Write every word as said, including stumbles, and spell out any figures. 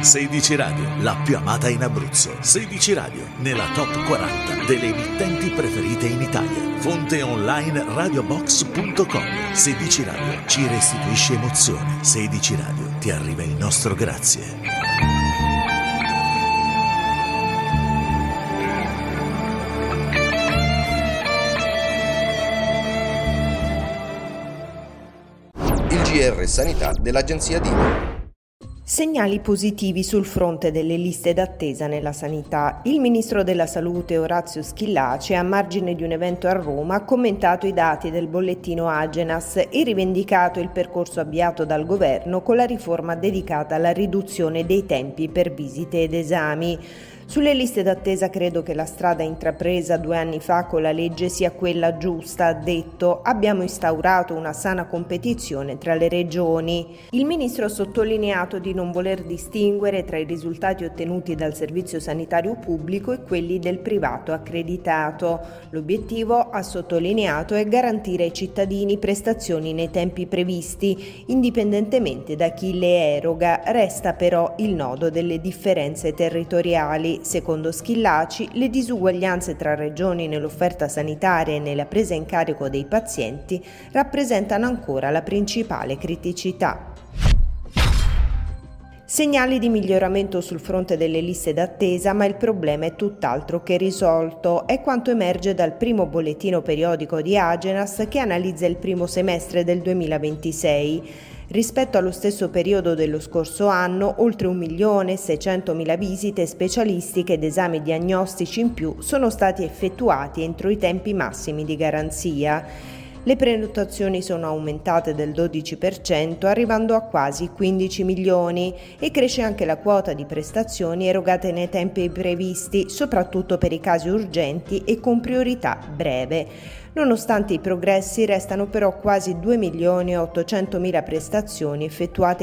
sedici Radio, la più amata in Abruzzo. sedici Radio, nella top quaranta delle emittenti preferite in Italia. Fonte online radiobox punto com. sedici Radio ci restituisce emozione. sedici Radio, ti arriva il nostro grazie. Il G R Sanità dell'Agenzia Dimo. Segnali positivi sul fronte delle liste d'attesa nella sanità. Il ministro della Salute Orazio Schillaci, a margine di un evento a Roma, ha commentato i dati del bollettino Agenas e rivendicato il percorso avviato dal governo con la riforma dedicata alla riduzione dei tempi per visite ed esami. Sulle liste d'attesa credo che la strada intrapresa due anni fa con la legge sia quella giusta, ha detto. Abbiamo instaurato una sana competizione tra le regioni. Il ministro ha sottolineato di non voler distinguere tra i risultati ottenuti dal servizio sanitario pubblico e quelli del privato accreditato. L'obiettivo, ha sottolineato, è garantire ai cittadini prestazioni nei tempi previsti, indipendentemente da chi le eroga. Resta però il nodo delle differenze territoriali. Secondo Schillaci, le disuguaglianze tra regioni nell'offerta sanitaria e nella presa in carico dei pazienti rappresentano ancora la principale criticità. Segnali di miglioramento sul fronte delle liste d'attesa, ma il problema è tutt'altro che risolto. È quanto emerge dal primo bollettino periodico di Agenas che analizza il primo semestre del duemilaventisei. Rispetto allo stesso periodo dello scorso anno, oltre un milione seicentomila visite specialistiche ed esami diagnostici in più sono stati effettuati entro i tempi massimi di garanzia. Le prenotazioni sono aumentate del dodici per cento, arrivando a quasi quindici milioni, e cresce anche la quota di prestazioni erogate nei tempi previsti, soprattutto per i casi urgenti e con priorità breve. Nonostante i progressi, restano però quasi due milioni e ottocentomila prestazioni effettuate